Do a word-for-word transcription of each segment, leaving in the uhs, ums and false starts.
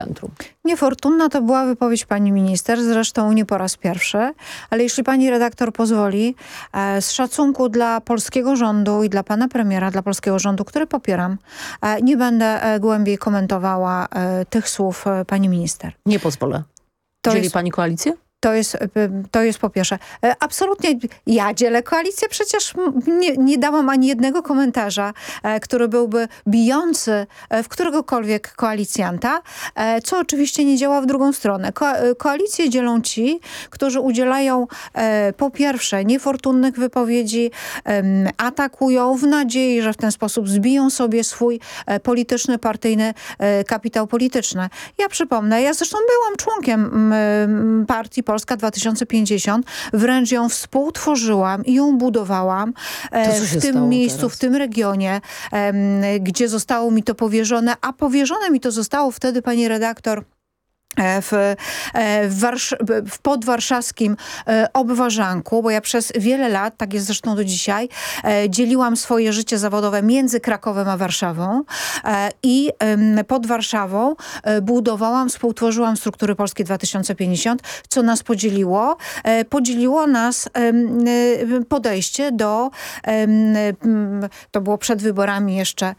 centrum. Niefortunna to była wypowiedź pani minister, zresztą nie po raz pierwszy, ale jeśli pani redaktor pozwoli, e, z szacunku dla polskiego rządu i dla pana premiera, dla polskiego rządu, który popieram, e, nie będę e, głębiej komentowała e, tych słów e, pani minister. Nie pozwolę. To Dzieli jest, pani koalicję? to jest, to jest po pierwsze. E, Absolutnie ja dzielę koalicję, przecież nie, nie dałam ani jednego komentarza, e, który byłby bijący e, w któregokolwiek koalicjanta, e, co oczywiście nie działa w drugą stronę. Ko koalicję dzielą ci, którzy udzielają e, po pierwsze niefortunnych wypowiedzi, e, atakują w nadziei, że w ten sposób zbiją sobie swój e, polityczny, partyjny e, kapitał polityczny. Ja przypomnę, ja zresztą byłam członkiem m, partii Polska dwa tysiące pięćdziesiąt, wręcz ją współtworzyłam i ją budowałam e, w tym miejscu, teraz? w tym regionie, e, gdzie zostało mi to powierzone, a powierzone mi to zostało wtedy, pani redaktor, W, w, Warsz w podwarszawskim Obwarzanku, bo ja przez wiele lat, tak jest zresztą do dzisiaj, dzieliłam swoje życie zawodowe między Krakowem a Warszawą i pod Warszawą budowałam, współtworzyłam struktury Polski dwa tysiące pięćdziesiąt, co nas podzieliło. Podzieliło nas podejście do, to było przed wyborami jeszcze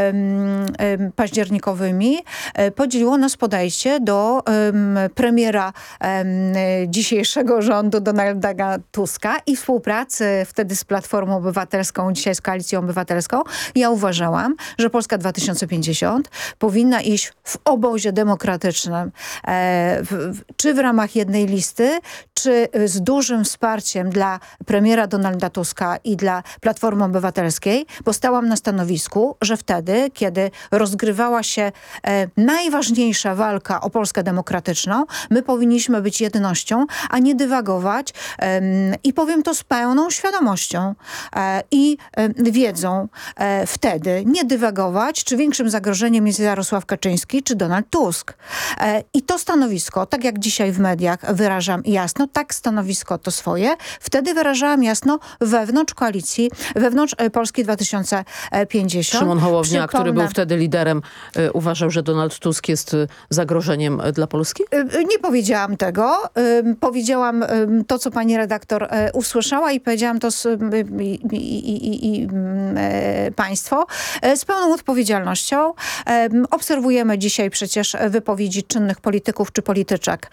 październikowymi, podzieliło nas podejście do Um, premiera um, dzisiejszego rządu Donalda Tuska i współpracy wtedy z Platformą Obywatelską, dzisiaj z Koalicją Obywatelską. Ja uważałam, że Polska dwa tysiące pięćdziesiąt powinna iść w obozie demokratycznym, e, w, w, czy w ramach jednej listy, czy z dużym wsparciem dla premiera Donalda Tuska i dla Platformy Obywatelskiej, bo stałam na stanowisku, że wtedy, kiedy rozgrywała się e, najważniejsza walka o Polskę demokratyczną, demokratyczną, my powinniśmy być jednością, a nie dywagować um, i powiem to z pełną świadomością e, i e, wiedzą e, wtedy, nie dywagować, czy większym zagrożeniem jest Jarosław Kaczyński, czy Donald Tusk. E, I to stanowisko, tak jak dzisiaj w mediach wyrażam jasno, tak stanowisko to swoje, wtedy wyrażałam jasno wewnątrz koalicji, wewnątrz e, Polski dwa tysiące pięćdziesiąt. Szymon Hołownia, Przypomnę, który był wtedy liderem, e, uważał, że Donald Tusk jest zagrożeniem dla Polski? Nie powiedziałam tego. Powiedziałam to, co pani redaktor usłyszała i powiedziałam to z, i, i, i, i państwo z pełną odpowiedzialnością. Obserwujemy dzisiaj przecież wypowiedzi czynnych polityków czy polityczek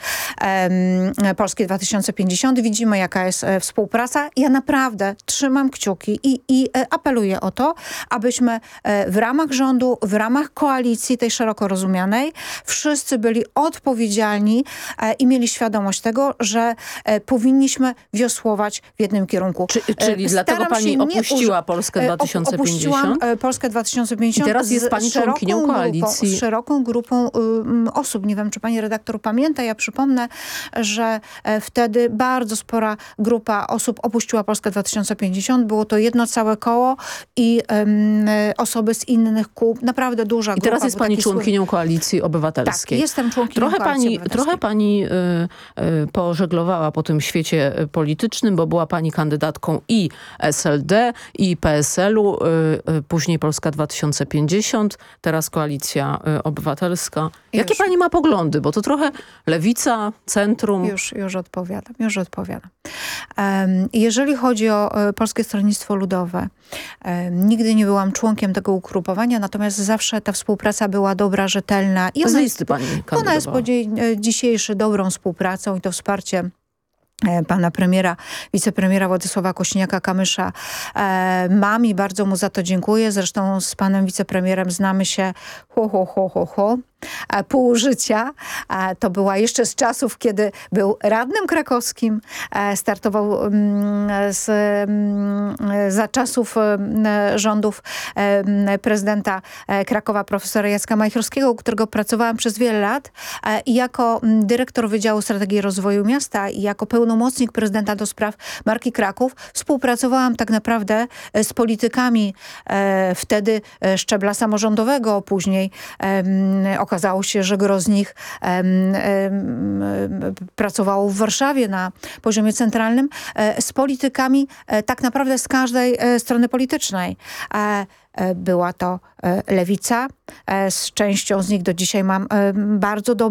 Polski dwa tysiące pięćdziesiąt. Widzimy, jaka jest współpraca. Ja naprawdę trzymam kciuki i, i apeluję o to, abyśmy w ramach rządu, w ramach koalicji tej szeroko rozumianej wszyscy byli odpowiedzialni e, i mieli świadomość tego, że e, powinniśmy wiosłować w jednym kierunku. Czy, czyli e, dlatego pani opuściła Polskę dwa tysiące pięćdziesiąt? Opuściłam e, Polskę dwa tysiące pięćdziesiąt. I teraz jest pani członkinią koalicji. Grupą, z szeroką grupą um, osób. Nie wiem, czy pani redaktor pamięta. Ja przypomnę, że e, wtedy bardzo spora grupa osób opuściła Polskę dwa tysiące pięćdziesiąt. Było to jedno całe koło i um, osoby z innych kół. Naprawdę duża grupa. I teraz jest pani członkinią Koalicji Obywatelskiej. Tak, jestem członkinią Trochę Koalicji pani, trochę pani y, y, pożeglowała po tym świecie politycznym, bo była pani kandydatką i S L D, i P S L-u, y, y, później Polska dwa tysiące pięćdziesiąt, teraz Koalicja y, Obywatelska. Jakie już. pani ma poglądy? Bo to trochę lewica, centrum. Już, już odpowiadam, już odpowiadam. Um, jeżeli chodzi o y, Polskie Stronnictwo Ludowe, um, nigdy nie byłam członkiem tego ugrupowania, natomiast zawsze ta współpraca była dobra, rzetelna. I ona jest, pani ona jest po dzień dzisiejszy dobrą współpracą i to wsparcie pana premiera, wicepremiera Władysława Kosiniaka-Kamysza e, mam i bardzo mu za to dziękuję. Zresztą z panem wicepremierem znamy się ho, ho, ho, ho, ho. Pół życia. To była jeszcze z czasów, kiedy był radnym krakowskim. Startował z, za czasów rządów prezydenta Krakowa, profesora Jacka Majchrowskiego, u którego pracowałam przez wiele lat. I jako dyrektor Wydziału Strategii i Rozwoju Miasta i jako pełnomocnik prezydenta do spraw marki Kraków współpracowałam tak naprawdę z politykami wtedy szczebla samorządowego, później okresu okazało się, że gro z nich em, em, pracowało w Warszawie na poziomie centralnym, e, z politykami e, tak naprawdę z każdej e, strony politycznej. E, e, była to e, lewica, e, z częścią z nich do dzisiaj mam e, bardzo dobrą